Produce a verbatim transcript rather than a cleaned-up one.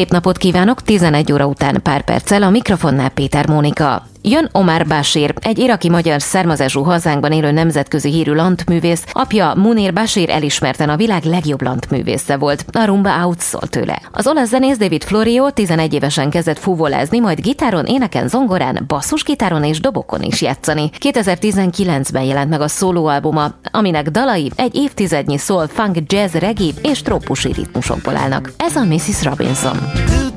szép napot kívánok, tizenegy óra után pár perccel a mikrofonnál Péter Mónika. Jön Omar Bashir, egy iraki-magyar származású hazánkban élő nemzetközi hírű lantművész. Apja Munir Bashir elismerten a világ legjobb lantművésze volt. A rumba out szól tőle. Az olasz zenész David Florio tizenegy évesen kezdett fuvolázni, majd gitáron, éneken, zongorán, basszusgitáron és dobokon is játszani. kétezer-tizenkilencben jelent meg a szólóalbuma, aminek dalai egy évtizednyi soul, funk, jazz, reggae és trópusi ritmusokból állnak. Ez a missus Robinson.